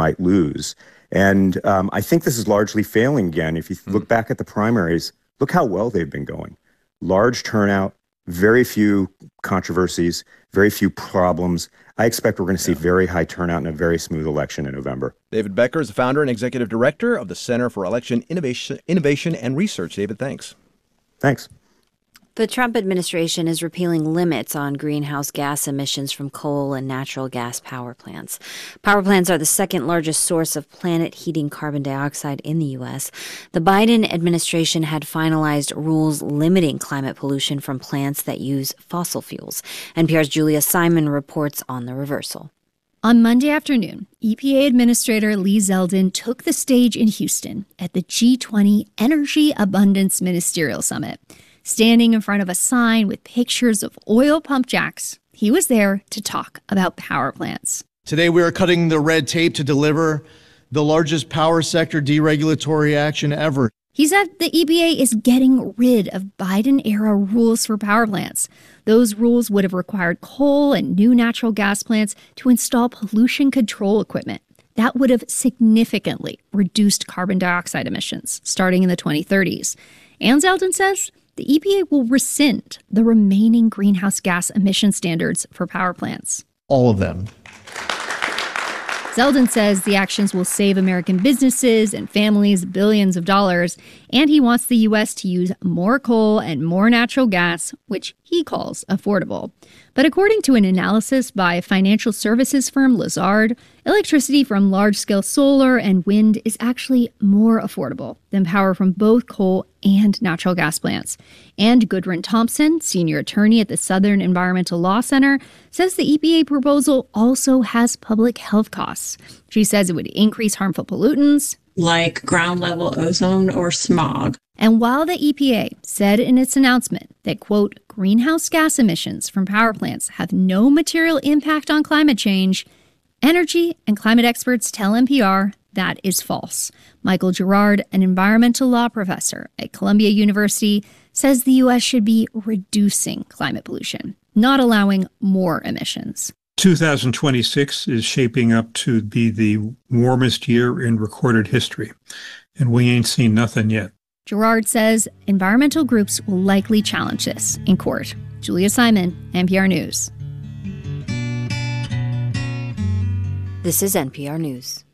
might lose. And I think this is largely failing again. If you look back at the primaries, look how well they've been going. Large turnout, very few controversies, very few problems. I expect we're going to see very high turnout and a very smooth election in November. David Becker is the founder and executive director of the Center for Election Innovation and Research. David, thanks. Thanks. The Trump administration is repealing limits on greenhouse gas emissions from coal and natural gas power plants. Power plants are the second largest source of planet-heating carbon dioxide in the U.S. The Biden administration had finalized rules limiting climate pollution from plants that use fossil fuels. NPR's Julia Simon reports on the reversal. On Monday afternoon, EPA Administrator Lee Zeldin took the stage in Houston at the G20 Energy Abundance Ministerial Summit. Standing in front of a sign with pictures of oil pump jacks, he was there to talk about power plants. Today, we are cutting the red tape to deliver the largest power sector deregulatory action ever. He said the EPA is getting rid of Biden-era rules for power plants. Those rules would have required coal and new natural gas plants to install pollution control equipment. That would have significantly reduced carbon dioxide emissions starting in the 2030s. And Zeldin says the EPA will rescind the remaining greenhouse gas emission standards for power plants. All of them. Zeldin says the actions will save American businesses and families billions of dollars, and he wants the U.S. to use more coal and more natural gas, which he calls affordable. But according to an analysis by financial services firm Lazard, electricity from large-scale solar and wind is actually more affordable than power from both coal and natural gas plants. And Gudrun Thompson, senior attorney at the Southern Environmental Law Center, says the EPA proposal also has public health costs. She says it would increase harmful pollutants like ground level ozone or smog. And while the EPA said in its announcement that, quote, greenhouse gas emissions from power plants have no material impact on climate change, energy and climate experts tell NPR that is false. Michael Girard, an environmental law professor at Columbia University, says the U.S. should be reducing climate pollution, not allowing more emissions. 2026 is shaping up to be the warmest year in recorded history, and we ain't seen nothing yet. Girard says environmental groups will likely challenge this in court. Julia Simon, NPR News. This is NPR News.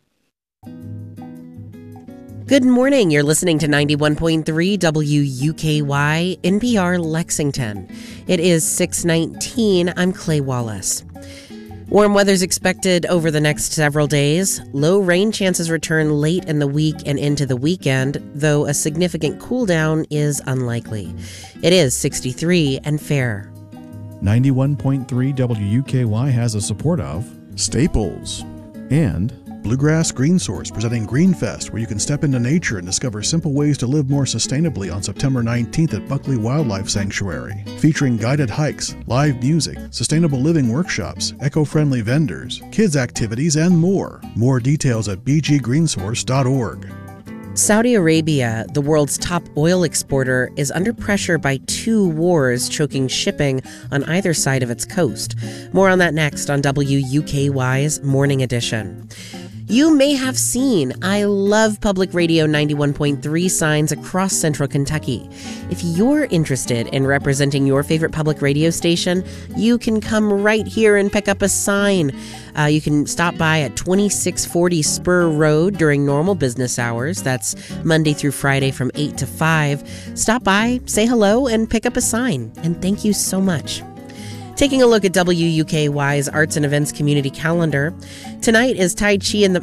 Good morning. You're listening to 91.3 WUKY, NPR Lexington. It is 6:19. I'm Clay Wallace. Warm weather's expected over the next several days. Low rain chances return late in the week and into the weekend, though a significant cool down is unlikely. It is 63 and fair. 91.3 WUKY has the support of Staples and Bluegrass Green Source, presenting Greenfest, where you can step into nature and discover simple ways to live more sustainably on September 19th at Buckley Wildlife Sanctuary. Featuring guided hikes, live music, sustainable living workshops, eco-friendly vendors, kids activities, and more. More details at bggreensource.org. Saudi Arabia, the world's top oil exporter, is under pressure by two wars choking shipping on either side of its coast. More on that next on WUKY's Morning Edition. You may have seen I Love Public Radio 91.3 signs across central Kentucky. If you're interested in representing your favorite public radio station, you can come right here and pick up a sign. You can stop by at 2640 Spur Road during normal business hours. That's Monday through Friday from 8 to 5. Stop by, say hello, and pick up a sign. And thank you so much. Taking a look at WUKY's Arts and Events Community Calendar. Tonight is Tai Chi in the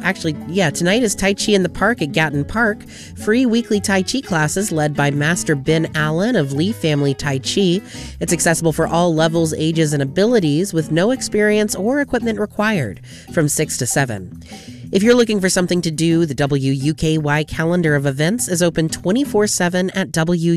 Park at Gatton Park. Free weekly Tai Chi classes led by Master Ben Allen of Lee Family Tai Chi. It's accessible for all levels, ages, and abilities with no experience or equipment required from 6 to 7. If you're looking for something to do, the WUKY calendar of events is open 24/7 at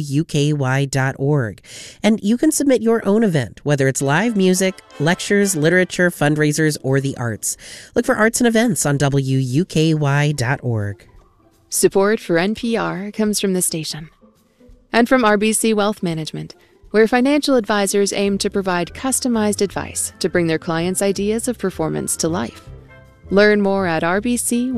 WUKY.org. And you can submit your own event, whether it's live music, lectures, literature, fundraisers, or the arts. Look for arts and events on WUKY.org. Support for NPR comes from the station and from RBC Wealth Management, where financial advisors aim to provide customized advice to bring their clients' ideas of performance to life. Learn more at RBC